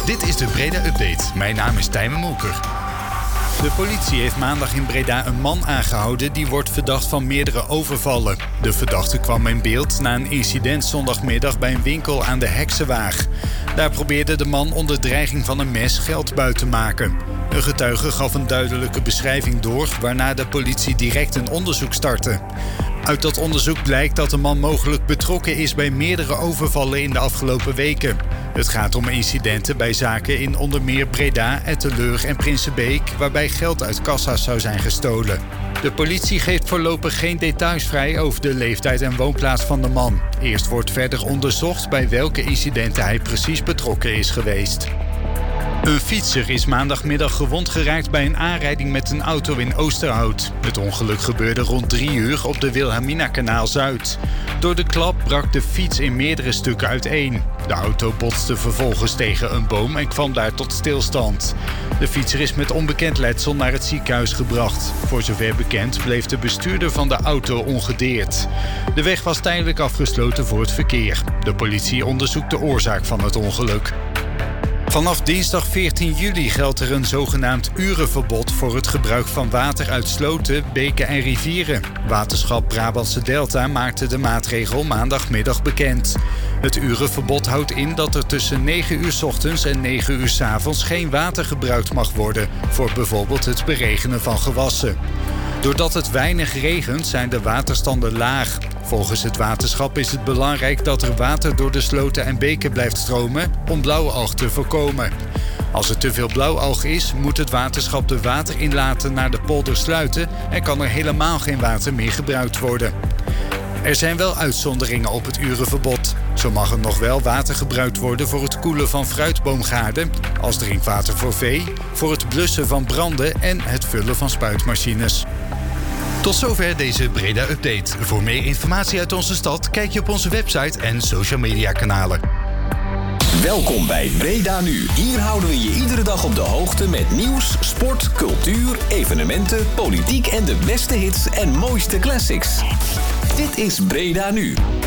Dit is de Breda Update. Mijn naam is Tijmen Molker. De politie heeft maandag in Breda een man aangehouden die wordt verdacht van meerdere overvallen. De verdachte kwam in beeld na een incident zondagmiddag bij een winkel aan de Heksenwaag. Daar probeerde de man onder dreiging van een mes geld buit te maken. Een getuige gaf een duidelijke beschrijving door, waarna de politie direct een onderzoek startte. Uit dat onderzoek blijkt dat de man mogelijk betrokken is bij meerdere overvallen in de afgelopen weken. Het gaat om incidenten bij zaken in onder meer Breda, Etteleur en Prinsenbeek, waarbij geld uit kassa's zou zijn gestolen. De politie geeft voorlopig geen details vrij over de leeftijd en woonplaats van de man. Eerst wordt verder onderzocht bij welke incidenten hij precies betrokken is geweest. Een fietser is maandagmiddag gewond geraakt bij een aanrijding met een auto in Oosterhout. Het ongeluk gebeurde rond 3 uur op de Wilhelmina-kanaal Zuid. Door de klap brak de fiets in meerdere stukken uiteen. De auto botste vervolgens tegen een boom en kwam daar tot stilstand. De fietser is met onbekend letsel naar het ziekenhuis gebracht. Voor zover bekend bleef de bestuurder van de auto ongedeerd. De weg was tijdelijk afgesloten voor het verkeer. De politie onderzoekt de oorzaak van het ongeluk. Vanaf dinsdag 14 juli geldt er een zogenaamd urenverbod voor het gebruik van water uit sloten, beken en rivieren. Waterschap Brabantse Delta maakte de maatregel maandagmiddag bekend. Het urenverbod houdt in dat er tussen 9 uur 's ochtends en 9 uur 's avonds geen water gebruikt mag worden voor bijvoorbeeld het beregenen van gewassen. Doordat het weinig regent zijn de waterstanden laag. Volgens het waterschap is het belangrijk dat er water door de sloten en beken blijft stromen om blauwalg te voorkomen. Als er te veel blauwalg is, moet het waterschap de waterinlaten naar de polder sluiten en kan er helemaal geen water meer gebruikt worden. Er zijn wel uitzonderingen op het urenverbod. Zo mag er nog wel water gebruikt worden voor het koelen van fruitboomgaarden, als drinkwater voor vee, voor het blussen van branden en het vullen van spuitmachines. Tot zover deze Breda Update. Voor meer informatie uit onze stad kijk je op onze website en social media kanalen. Welkom bij Breda Nu. Hier houden we je iedere dag op de hoogte met nieuws, sport, cultuur, evenementen, politiek en de beste hits en mooiste classics. Dit is Breda Nu.